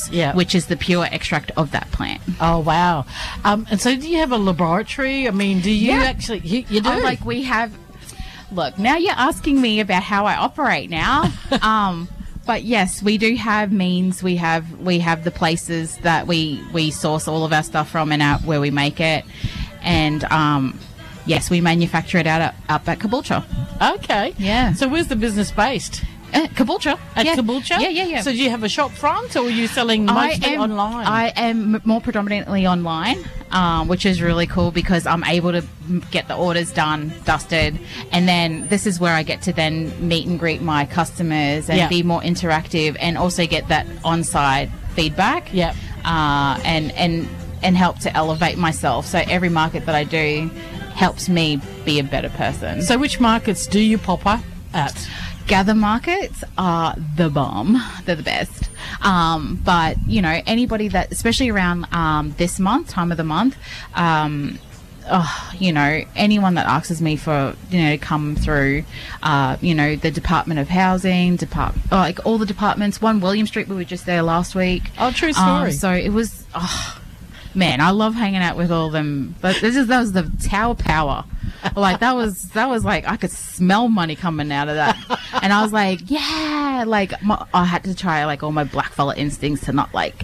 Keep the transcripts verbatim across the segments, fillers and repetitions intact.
yeah. which is the pure extract of that plant. Oh, wow. Um, and so do you have a laboratory? I mean, do you Yeah. actually... You, you do? Oh, like we have... Look, now you're asking me about how I operate now. um, but yes, we do have means. We have we have the places that we, we source all of our stuff from and out where we make it. And... Um, Yes, we manufacture it out at, up at Caboolture. Okay. Yeah. So where's the business based? Uh, Caboolture. At yeah. Caboolture? Yeah, yeah, yeah. So do you have a shop front, or are you selling mostly am, online? I am more predominantly online, um, which is really cool because I'm able to get the orders done, dusted, and then this is where I get to then meet and greet my customers and Yeah. be more interactive and also get that on-site feedback. Yep. Uh, and, and, and help to elevate myself. So every market that I do helps me be a better person. So which markets do you pop up at? Gather markets are the bomb. They're the best. Um, but, you know, anybody that, especially around um, this month, time of the month, um, oh, you know, anyone that asks me for, you know, to come through, uh, you know, the Department of Housing, depart- oh, like all the departments, One William Street, we were just there last week. Oh, true story. Um, so it was... Oh, man, I love hanging out with all of them. But this is that was the Tower Power. Like that was that was like I could smell money coming out of that, and I was like, yeah, like my, I had to try like all my black fella instincts to not like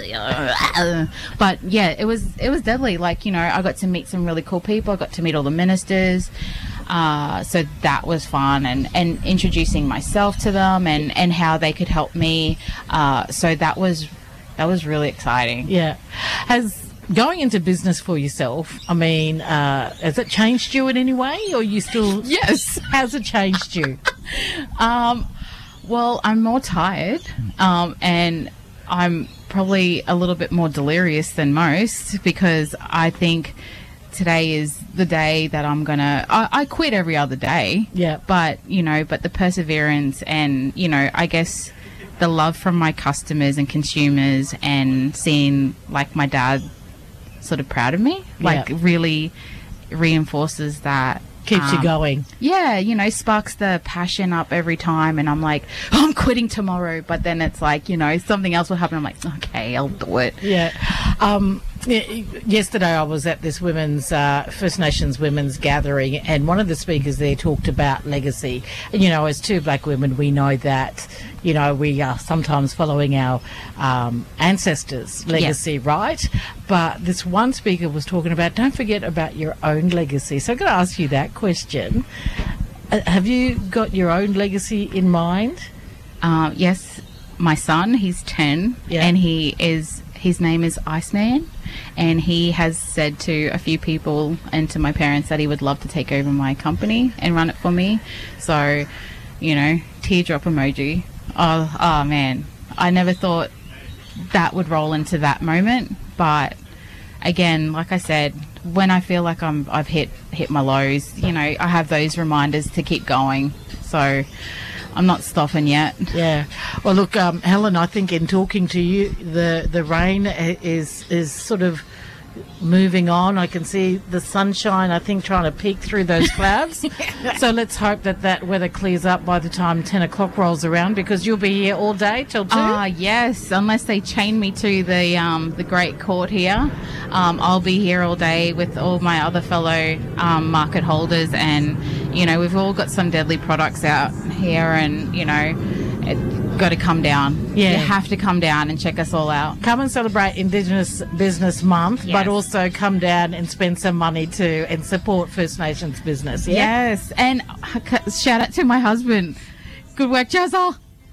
yeah. But yeah, it was it was deadly. Like, you know, I got to meet some really cool people. I got to meet all the ministers. Uh, so that was fun, and, and introducing myself to them and, and how they could help me. Uh, so that was. That was really exciting. Yeah. Has going into business for yourself, I mean, uh, has it changed you in any way, or you still... Yes. Has it changed you? um, well, I'm more tired, um, and I'm probably a little bit more delirious than most because I think today is the day that I'm going to... I quit every other day. Yeah. But, you know, but the perseverance and, you know, I guess... the love from my customers and consumers and seeing like my dad sort of proud of me, like yeah. really reinforces that. Keeps um, you going. Yeah, you know, sparks the passion up every time. And I'm like, oh, I'm quitting tomorrow. But then it's like, you know, something else will happen. I'm like, okay, I'll do it. Yeah. Um, yesterday I was at this women's, uh, First Nations women's gathering, and one of the speakers there talked about legacy. And, you know, as two black women, we know that, you know, we are sometimes following our um, ancestors' legacy, yeah. right? But this one speaker was talking about, don't forget about your own legacy. So I'm going to ask you that question. Uh, have you got your own legacy in mind? Uh, yes, my son, he's ten, yeah. and he is... His name is Iceman, and he has said to a few people and to my parents that he would love to take over my company and run it for me. So, you know, teardrop emoji. Oh, oh man, I never thought that would roll into that moment. But again, like I said, when I feel like I'm, I've hit hit my lows, you know, I have those reminders to keep going. So I'm not stopping yet. Yeah. Well, look, um, Helen, I think in talking to you, the, the rain is is sort of moving on. I can see the sunshine, I think, trying to peek through those clouds. So let's hope that that weather clears up by the time ten o'clock rolls around, because you'll be here all day till two. Ah, uh, yes. Unless they chain me to the um, the Great Court here, um, I'll be here all day with all my other fellow um, market holders, and you know, we've all got some deadly products out here, and you know, it got to come down. Yeah. You have to come down and check us all out. Come and celebrate Indigenous Business Month, yes. but also come down and spend some money too and support First Nations business. Yeah? Yes. And shout out to my husband. Good work, Jazza.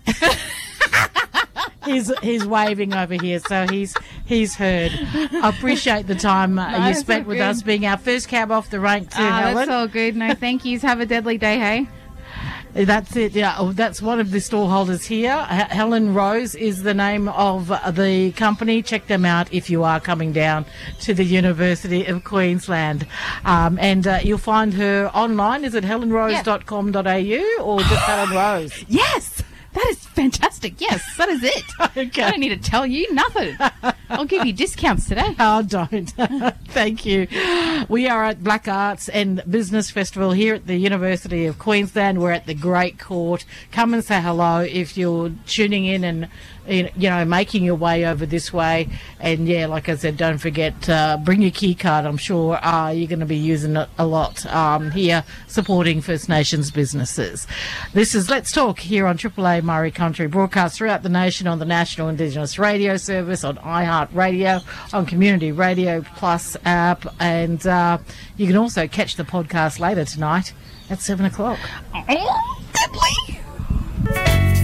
He's he's waving over here, so he's he's heard. I appreciate the time uh, no, you spent all with good. us, being our first cab off the rank too, Ah, Helen. that's all good. No, thank yous. Have a deadly day, hey? That's it. Yeah, oh, that's one of the stallholders here. H- Helen Rose is the name of the company. Check them out if you are coming down to the University of Queensland. Um, and uh, you'll find her online. Is it helen rose dot com dot a u or just Helen Rose? Yes. That is fantastic. Yes, that is it. Okay. I don't need to tell you nothing. I'll give you discounts today. Oh, don't. Thank you. We are at Black Arts and Business Festival here at the University of Queensland. We're at the Great Court. Come and say hello if you're tuning in and you know, making your way over this way. And yeah, like I said, don't forget, uh, bring your key card. I'm sure uh, you're going to be using it a lot um, here, supporting First Nations businesses. This is Let's Talk here on Triple A Murray Country, broadcast throughout the nation on the National Indigenous Radio Service, on iHeartRadio, on Community Radio Plus app, and uh, you can also catch the podcast later tonight at seven o'clock.